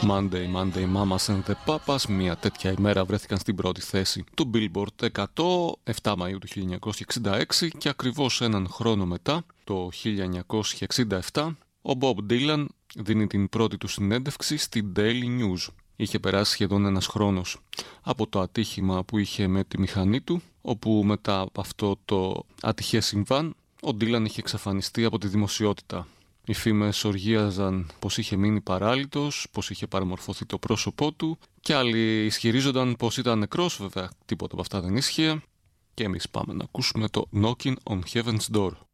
Monday, Monday, Mamas and the Papas, μια τέτοια ημέρα βρέθηκαν στην πρώτη θέση του Billboard 100, 7 Μαΐου του 1966 και ακριβώς έναν χρόνο μετά, το 1967, ο Bob Dylan δίνει την πρώτη του συνέντευξη στην Daily News. Είχε περάσει σχεδόν ένας χρόνος από το ατύχημα που είχε με τη μηχανή του, όπου μετά από αυτό το ατυχές συμβάν, ο Dylan είχε εξαφανιστεί από τη δημοσιότητα. Οι φήμες οργίαζαν πως είχε μείνει παράλυτος, πως είχε παραμορφωθεί το πρόσωπό του και άλλοι ισχυρίζονταν πως ήταν νεκρός, βέβαια τίποτα από αυτά δεν ίσχυε. Και εμείς πάμε να ακούσουμε το Knocking on Heaven's Door.